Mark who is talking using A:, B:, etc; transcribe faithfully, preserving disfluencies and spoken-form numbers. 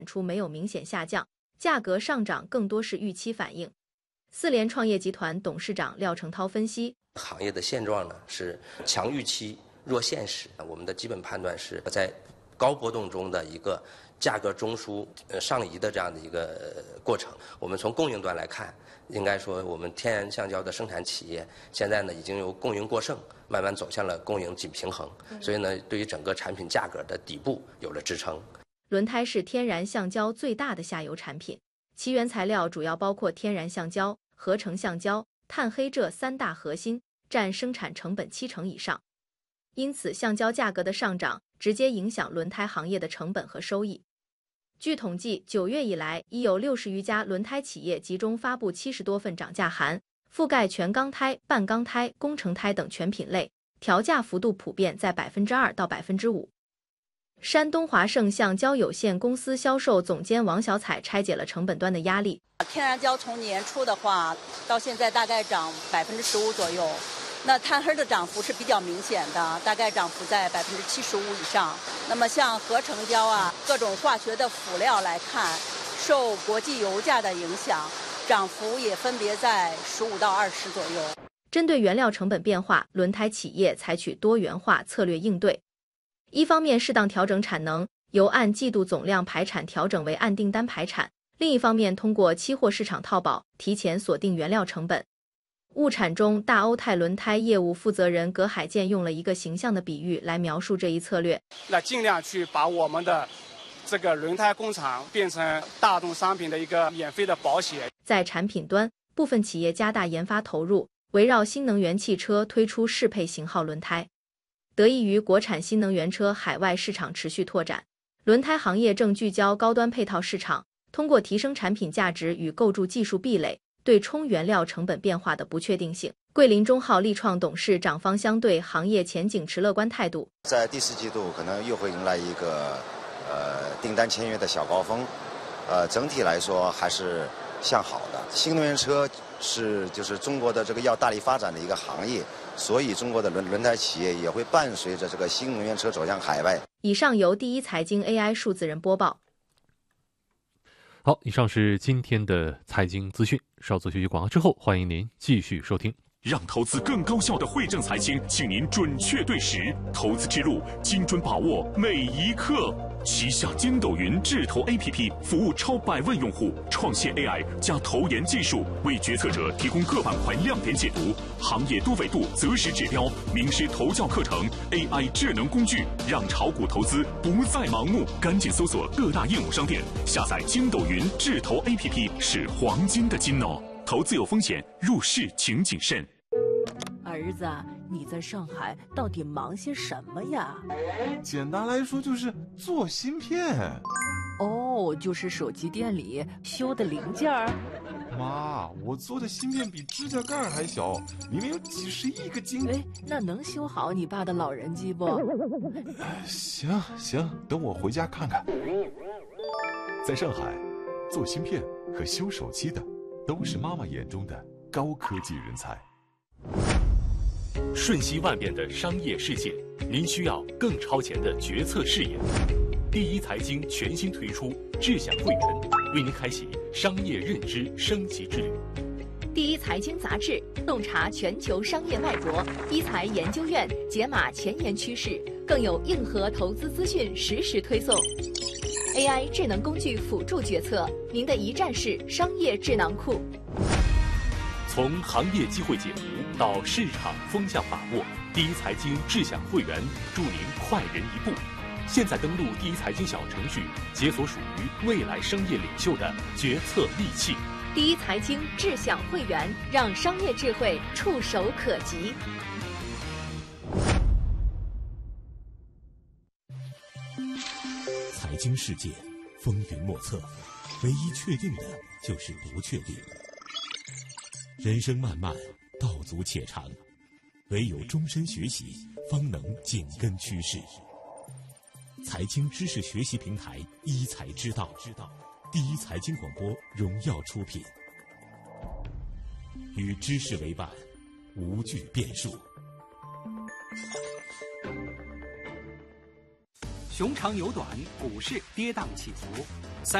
A: 出没有明显下降，价格上涨更多是预期反应。四联创业集团董事长廖成涛分析，
B: 行业的现状呢是强预期弱现实，我们的基本判断是在高波动中的一个价格中枢呃上移的这样的一个过程。我们从供应端来看，应该说我们天然橡胶的生产企业现在呢已经由供应过剩慢慢走向了供应紧平衡，所以呢对于整个产品价格的底部有了支撑。
A: 轮胎是天然橡胶最大的下游产品，其原材料主要包括天然橡胶、合成橡胶、碳黑这三大核心，占生产成本七成以上。因此，橡胶价格的上涨直接影响轮胎行业的成本和收益。据统计，九月以来，已有六十余家轮胎企业集中发布七十多份涨价函，覆盖全钢胎、半钢胎、工程胎等全品类，调价幅度普遍在百分之二到百分之五。山东华盛橡胶有限公司销售总监王小彩拆解了成本端的压力。
C: 天然胶从年初的话到现在大概涨百分之十五左右，那碳黑的涨幅是比较明显的，大概涨幅在百分之七十五以上。那么像合成胶啊，各种化学的辅料来看，受国际油价的影响，涨幅也分别在十五到二十左右。
A: 针对原料成本变化，轮胎企业采取多元化策略应对。一方面适当调整产能，由按季度总量排产调整为按订单排产；另一方面通过期货市场套保，提前锁定原料成本。物产中，大欧泰轮胎业务负责人葛海建用了一个形象的比喻来描述这一策略。
D: 那尽量去把我们的这个轮胎工厂变成大众商品的一个免费的保险。
A: 在产品端，部分企业加大研发投入，围绕新能源汽车推出适配型号轮胎。得益于国产新能源车海外市场持续拓展，轮胎行业正聚焦高端配套市场，通过提升产品价值与构筑技术壁垒，对冲原料成本变化的不确定性。桂林中浩力创董事长方湘对行业前景持乐观态度。
E: 在第四季度可能又会迎来一个呃订单签约的小高峰，呃整体来说还是向好的。新能源车是就是中国的这个要大力发展的一个行业，所以中国的轮轮胎企业也会伴随着这个新能源车走向海外。
A: 以上由第一财经 A I 数字人播报。
F: 好，以上是今天的财经资讯。稍作休息广告之后，欢迎您继续收听。
G: 让投资更高效的惠正财经，请您准确对时，投资之路精准把握每一刻。旗下筋斗云智投 A P P 服务超百万用户，创新 A I 加投研技术，为决策者提供各板块亮点解读、行业多维度择时指标、名师投教课程、A I 智能工具，让炒股投资不再盲目。赶紧搜索各大应用商店，下载筋斗云智投 A P P， 是黄金的金哦。投资有风险，入市请谨慎。
H: 儿子，你在上海到底忙些什么呀？
I: 简单来说就是做芯片。
H: 哦，就是手机店里修的零件儿。
I: 妈，我做的芯片比指甲盖还小，里面有几十亿个晶。
H: 哎，那能修好你爸的老人机不？
I: 行行，等我回家看看。
G: 在上海，做芯片和修手机的都是妈妈眼中的高科技人才。瞬息万变的商业世界，您需要更超前的决策视野。第一财经全新推出智享会员，为您开启商业认知升级之旅。
J: 第一财经杂志洞察全球商业脉搏，一财研究院解码前沿趋势，更有硬核投资资讯实时推送。A I 智能工具辅助决策，您的一站式商业智囊库。
G: 从行业机会解读到市场风向把握，第一财经智享会员助您快人一步。现在登录第一财经小程序，解锁属于未来商业领袖的决策利器。
J: 第一财经智享会员，让商业智慧触手可及。
G: 财经世界风云莫测，唯一确定的就是不确定。人生漫漫，道阻且长，唯有终身学习，方能紧跟趋势。财经知识学习平台一财之道，第一财经广播荣耀出品，与知识为伴，无惧变数。
K: 熊长牛短，股市跌宕起伏。